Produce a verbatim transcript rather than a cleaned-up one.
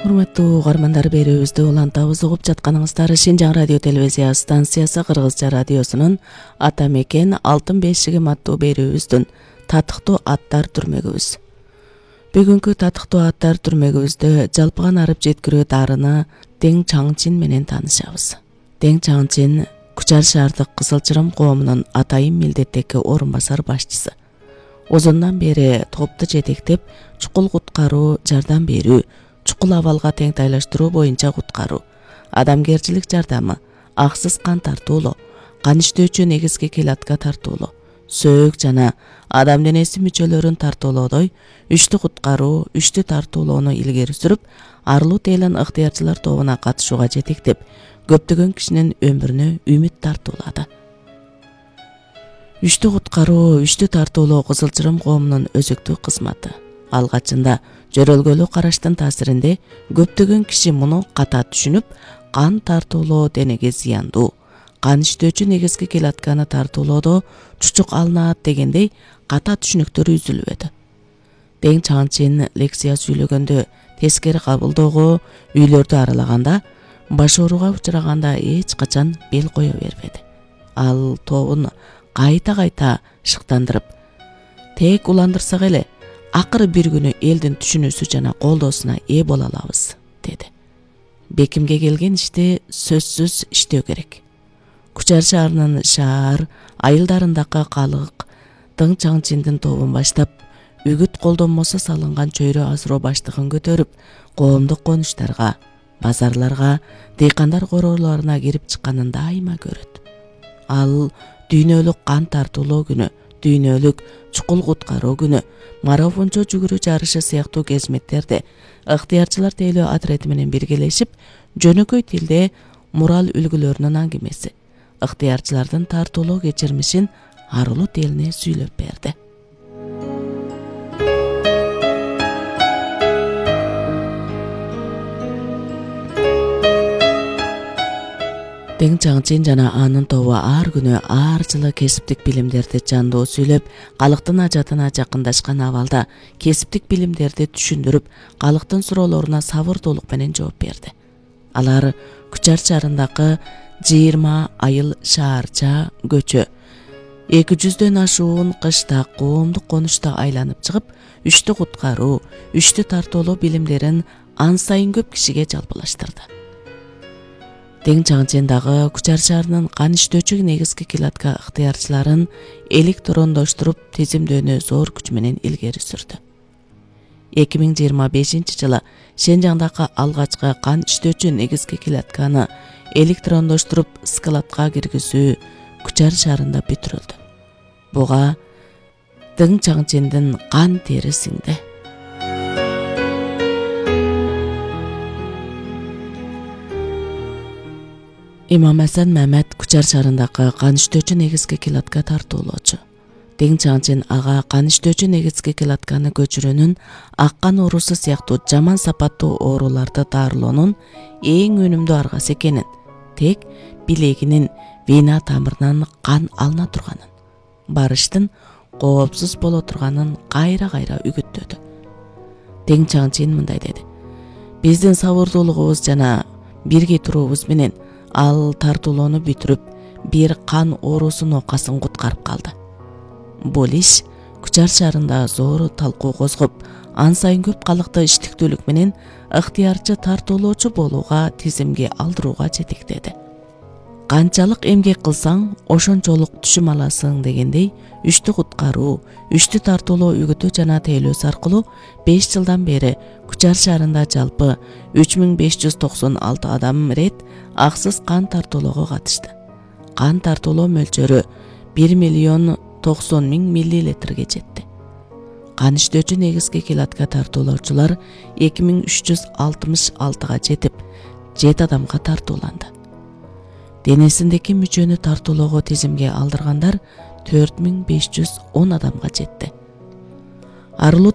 Урматтуу угармандар, берүүбүздү улантабыз. Угуп жатканыңыздар Шинжаң радио телевизия станциясы Кыргызча радиосунун Ата мекен алтын бешигим аттуу берүүбүздүн татыктуу аттар түрмөгүбүз. Бүгүнкү татыктуу аттар түрмөгүбүздө жалпыган арып жеткирүү дарыны Дең Чаңчин менен таанышабыз. Дең Чаңчин Кучар шаардык Кызылчырым коомунун атайын милдеттеги орун басар башчысы. Озондон бери топту жетектеп, чукул куткаруу, жардам берүү, чукул абалга теңтайлаштыруу боюнча куткаруу, адамгерчилик жардамы, аксыз кан тартуулоо, кан иштөөчү негизги килатка тартуулоо, сөөк жана адам денеси мүчөлөрүн тартуулоодой үчтү куткаруу, үчтү тартуулоону илгери сүрүп, арылуу тыйылган ыктыярчылар тобуна катышууга жетектеп, көптөгөн кишинин өмүрүнө үмүт тартуулады. Үчтү куткаруу, үчтү тартуулоо Кызылчырым коомунун өзөктүү кызматы. Алгачында жөрөлгөлүү караштын таасиринде көптөгөн киши муну ката түшүнүп, кан тартуулоо денеге зыяндуу, кан иштөөчү негизги килатканы тартуулоодо чучук алынат дегендей ката түшүнүктөр үзүлбөдү. Дең Чаңчин лекция сүйлөгөндө, тескери кабылdoого, үйлөрдү аралаганда, баш ооруга учураганда эч качан бел кое бербеди. Ал тобун кайта-кайта шыктандырып, тек уландырсак эле, акыры бир күнү элдин түшүнүүсү жана колдоосуна ээ боло алабыз, деди. Бекимге келген ишти сөзсүз иштөө керек. Кучар шаарынын шаар айылдарындагы калык Дең Чаңчиндин тобун баштап, үгүт колдонмосу салынган чөйрө асыроо баштыгын көтөрүп, коомдук конуштарга, базарларга, дыйкандар короолоруна кирип чыкканын дайыма көрөт. Ал дүйнөлүк кан тартуулоо күнү, дүйнөлүк чукул куткаруу күнү, марафончо жүгүрүү жарышы сыяктуу кезметтерде ыктыярчылар тейлөө отрети менен биргелешип, жөнөкөй тилде мурал үлгүлөрүнүн аңгемеси, ыктыярчылардын тартуулоо кечирмишин арылуу тилине сүйлөп берди. Дең Чаңчин жана анын тобу ар күнү ар жылы кесиптик билимдерди жандуу сүйлөп, калктын ажатына жакындашкан абалда кесиптик билимдерди түшүндүрүп, калктын суроолоруна сабырдуулук менен жооп берди. Алар Кучар шаарындагы жыйырма айыл шаарча көчө, эки жүздөн ашуун кышта коомдук конушта айланып чыгып, үчтү куткаруу, үчтү тартуулоо билимдерин ан сайын көп кишиге жалпылаштырды. Дең Чаңчин дагы Кучар шаарынын кан иштөөчү негизги килатка ыктыярчыларын электрондоштуруп, тизимдөөнү зор күч менен илгери сүрдү. эки миң жыйырма бешинчи жылы Шинжаңдагы алгачкы кан иштөөчү негизги килатканы электрондоштуруп складка киргизүү Кучар шаарында бүтүрүлдү. Буга Дең Чаңчиндин кан тери сиңди. Имам Асан Мамет Кучар шаарындагы кан иштөөчү негизги килатка тартуулоочу. Дең Чаңчин ага кан иштөөчү негизги килатканы көчүрүүнүн, аккан оорусу сыяктуу жаман сапаттуу ооруларды дарылоонун эң өнүмдүү аргасы экенин, тек билегинин вена тамырынан кан алына турганын, барыштын коопсуз боло турганын кайра-кайра үгүттөдү. Дең Чаңчин мындай деди: биздин сабырдуулугубуз жана бирге туруубуз менен ал тартуулоону бүтүрүп, бир кан оорусу нокасын куткарып калды. Бул иш Кучар шаарында зор талкуу козгоп, ан сайын көп калыкты иштиктүүлүк менен ыктыярчы тартуулоочу болууга, тизимге алдырууга жетектеди. Канчалык эмгек кылсаң, ошончолук түшүм аласың дегендей, үчтү куткаруу, үчтү тартуулоо үгүтү жана тейлөөсү аркылуу беш жылдан бери Кучар шаарында жалпы үч миң беш жүз токсон алты адам рет аксыз кан тартуулоого катышты. Кан тартуулоо мөлчөрү бир миллион токсон миң миллилитрге жетти. Кан иштөөчү негизги килатка тартуулоочулар эки миң үч жүз алтымыш алтыга жетип, жети адамга тартууланды. Денесиндеги мүчөнү тартуулоого тизимге алдыргандар төрт миң беш жүз он адамга жетти. Арылуу